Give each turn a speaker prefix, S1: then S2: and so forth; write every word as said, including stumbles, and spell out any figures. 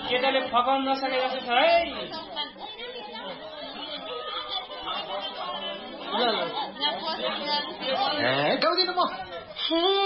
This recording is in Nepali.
S1: केटाले फकाउन नसके जस्तो छ है
S2: ल ल ए गाउँदिन म